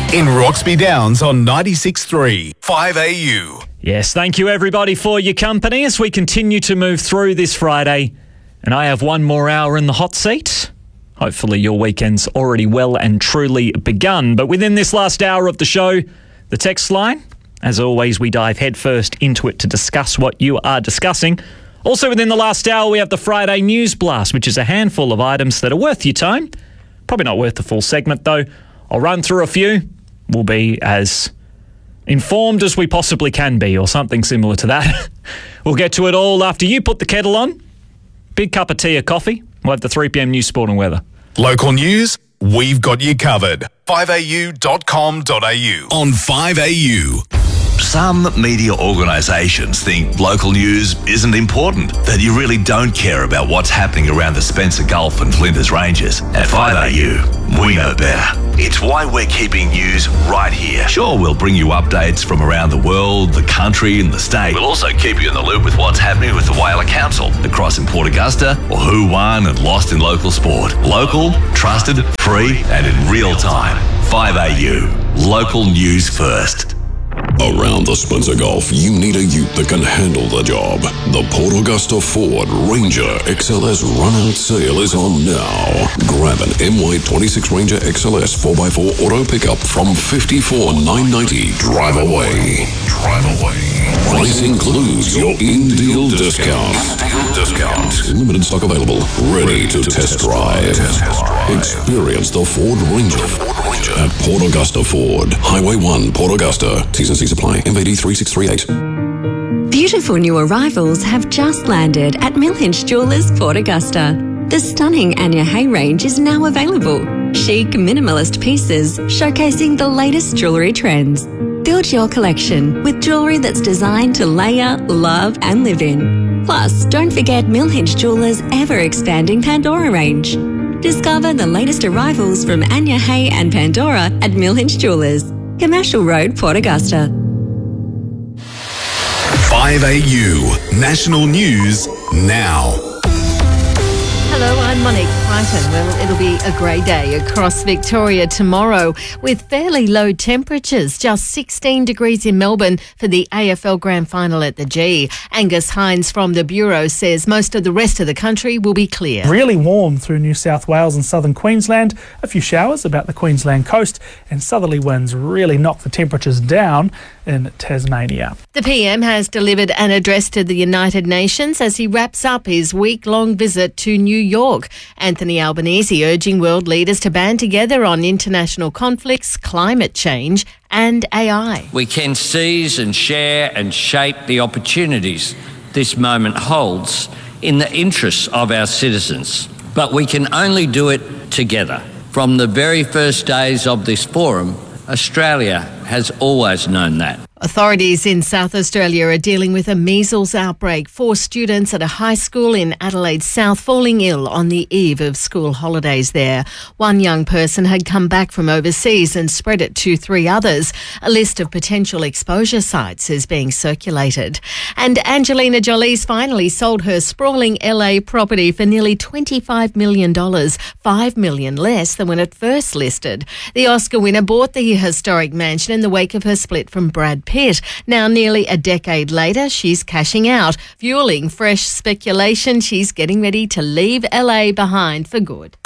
In Roxby Downs on 96.3, 5AU. Yes, thank you everybody for your company as we continue to move through this Friday. And I have one more hour in the hot seat. Hopefully your weekend's already well and truly begun. But within this last hour of the show, the text line, as always, we dive headfirst into it to discuss what you are discussing. Also within the last hour, we have the Friday News Blast, which is a handful of items that are worth your time. Probably not worth the full segment, though. I'll run through a few. We'll be as informed as we possibly can be, or something similar to that. We'll get to it all after you put the kettle on. Big cup of tea or coffee. We'll have the 3pm news, sport and weather. Local news, we've got you covered. 5au.com.au on 5AU. Some media organisations think local news isn't important, that you really don't care about what's happening around the Spencer Gulf and Flinders Ranges. At 5AU, we know better. It's why we're keeping news right here. Sure, we'll bring you updates from around the world, the country and the state. We'll also keep you in the loop with what's happening with the Whaler Council, the cross in Port Augusta, or who won and lost in local sport. Local, trusted, free and in real time. 5AU. Local news first. Around the Spencer Gulf, you need a ute that can handle the job. The Port Augusta Ford Ranger XLS run-out sale is on now. Grab an MY26 Ranger XLS 4x4 auto pickup from $54,990. Drive away. Price includes your in-deal discount. Limited stock available. Ready to test drive. Experience the Ford Ranger at Port Augusta Ford. Highway 1, Port Augusta. T's and C's apply. MVD 3638. Beautiful new arrivals have just landed at Millhinch Jewellers, Port Augusta. The stunning Anya Hay range is now available. Chic, minimalist pieces showcasing the latest jewellery trends. Build your collection with jewellery that's designed to layer, love and live in. Plus, don't forget Millhinch Jewellers' ever-expanding Pandora range. Discover the latest arrivals from Anya Hay and Pandora at Millhinch Jewellers, Commercial Road, Port Augusta. 5AU. National News now. Hello, I'm Monique Crichton. Well, it'll be a grey day across Victoria tomorrow with fairly low temperatures, just 16 degrees in Melbourne for the AFL Grand Final at the G. Angus Hines from the Bureau says most of the rest of the country will be clear. Really warm through New South Wales and southern Queensland. A few showers about the Queensland coast and southerly winds really knock the temperatures down in Tasmania. The PM has delivered an address to the United Nations as he wraps up his week-long visit to New York. Anthony Albanese urging world leaders to band together on international conflicts, climate change and AI. We can seize and share and shape the opportunities this moment holds in the interests of our citizens. But we can only do it together. From the very first days of this forum, Australia has always known that. Authorities in South Australia are dealing with a measles outbreak. 4 students at a high school in Adelaide South falling ill on the eve of school holidays there. One young person had come back from overseas and spread it to 3 others. A list of potential exposure sites is being circulated. And Angelina Jolie's finally sold her sprawling LA property for nearly $25 million, $5 million less than when it first listed. The Oscar winner bought the historic mansion in the wake of her split from Brad Pitt. Now, nearly a decade later, she's cashing out, fueling fresh speculation she's getting ready to leave LA behind for good.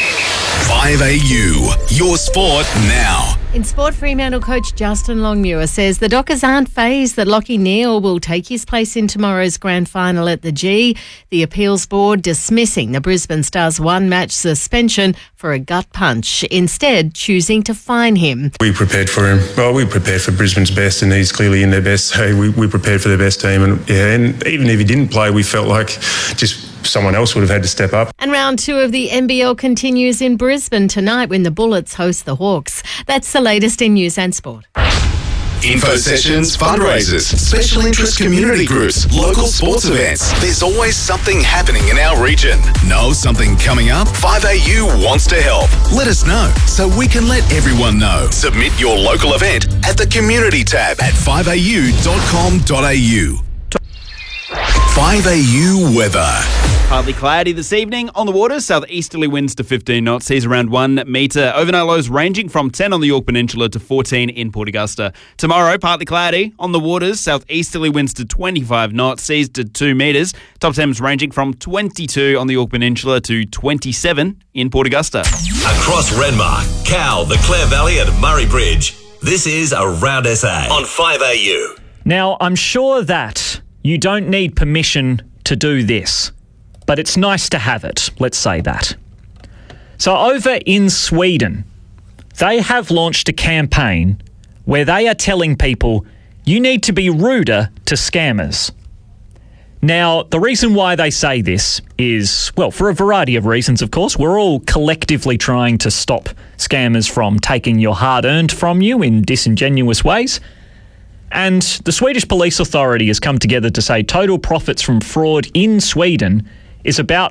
5AU. Your sport now. In sport, Fremantle coach Justin Longmuir says the Dockers aren't fazed that Lachie Neale will take his place in tomorrow's grand final at the G. The appeals board dismissing the Brisbane Stars one-match suspension for a gut punch, instead choosing to fine him. We prepared for him. Well, we prepared for Brisbane's best, and he's clearly in their best. So we prepared for their best team, and even if he didn't play, we felt like just someone else would have had to step up. And round 2 of the NBL continues in Brisbane tonight when the Bullets host the Hawks. That's the latest in news and sport. Info sessions, fundraisers, special interest community groups, local sports events. There's always something happening in our region. Know something coming up? 5AU wants to help. Let us know so we can let everyone know. Submit your local event at the community tab at 5au.com.au. 5AU weather. Partly cloudy this evening. On the waters, southeasterly winds to 15 knots, seas around 1 metre. Overnight lows ranging from 10 on the Yorke Peninsula to 14 in Port Augusta. Tomorrow, partly cloudy. On the waters, southeasterly winds to 25 knots, seas to 2 metres. Top temps ranging from 22 on the Yorke Peninsula to 27 in Port Augusta. Across Renmark, Cowell, the Clare Valley and Murray Bridge. This is Around SA on 5AU. Now, I'm sure that you don't need permission to do this, but it's nice to have it, let's say that. So over in Sweden, they have launched a campaign where they are telling people you need to be ruder to scammers. Now, the reason why they say this is, well, for a variety of reasons, of course. We're all collectively trying to stop scammers from taking your hard-earned from you in disingenuous ways. And the Swedish Police Authority has come together to say total profits from fraud in Sweden is about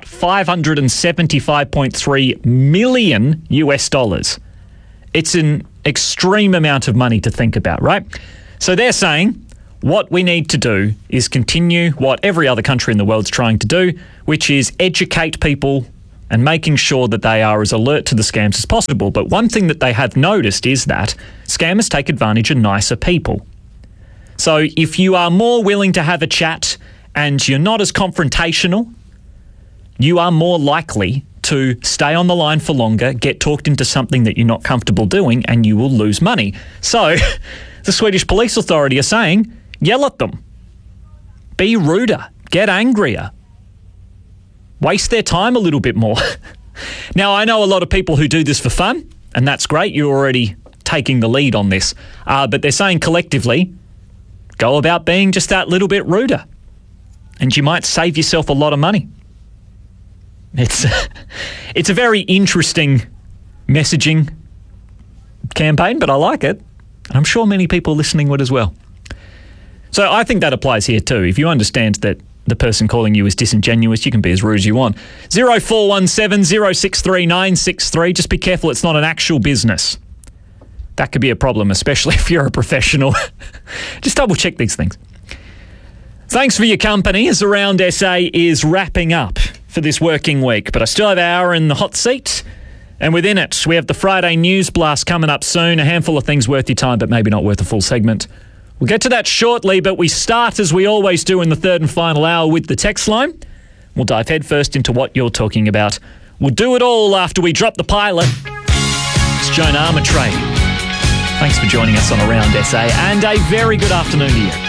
$575.3 million US. It's an extreme amount of money to think about, right? So they're saying what we need to do is continue what every other country in the world's trying to do, which is educate people and making sure that they are as alert to the scams as possible. But one thing that they have noticed is that scammers take advantage of nicer people. So if you are more willing to have a chat and you're not as confrontational, you are more likely to stay on the line for longer, get talked into something that you're not comfortable doing, and you will lose money. So the Swedish Police Authority are saying, yell at them. Be ruder. Get angrier. Waste their time a little bit more. Now, I know a lot of people who do this for fun, and that's great. You're already taking the lead on this. But they're saying collectively, go about being just that little bit ruder, and you might save yourself a lot of money. It's a very interesting messaging campaign, but I like it. And I'm sure many people listening would as well. So I think that applies here too. If you understand that the person calling you is disingenuous, you can be as rude as you want. 0417 063 963. Just be careful it's not an actual business. That could be a problem, especially if you're a professional. Just double check these things. Thanks for your company as Around SA is wrapping up for this working week. But I still have an hour in the hot seat. And within it, we have the Friday News Blast coming up soon. A handful of things worth your time, but maybe not worth a full segment. We'll get to that shortly, but we start, as we always do, in the third and final hour with the text line. We'll dive headfirst into what you're talking about. We'll do it all after we drop the pilot. It's Joan Armatrading. Thanks for joining us on Around SA, and a very good afternoon to you.